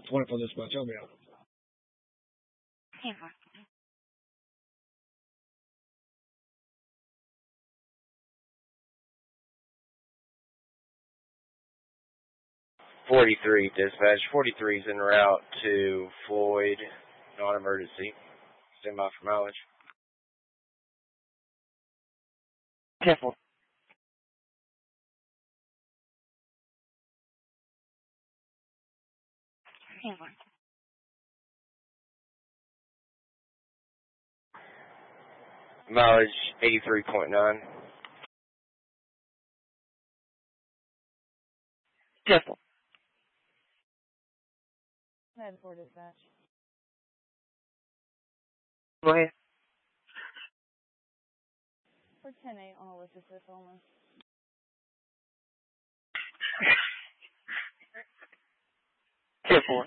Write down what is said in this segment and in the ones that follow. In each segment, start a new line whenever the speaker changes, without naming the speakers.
24 dispatch, I'll be out.
43 dispatch. 43 is en route to Floyd, non-emergency. Stand by for mileage.
Careful.
Mileage 83.9.
Careful.
10-4 dispatch.
Go ahead.
For 10-8 on a list assist only.
Careful.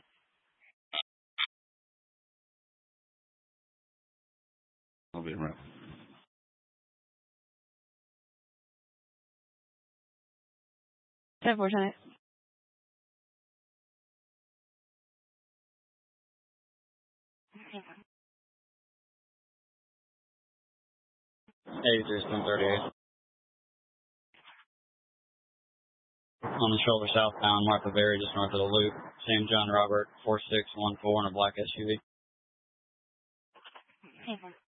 I'll be around.
10-4, 10-8.
Hey, there's 1038. On the shoulder southbound, Martha Berry, just north of the loop. Sam John Robert, 4614 in a black SUV.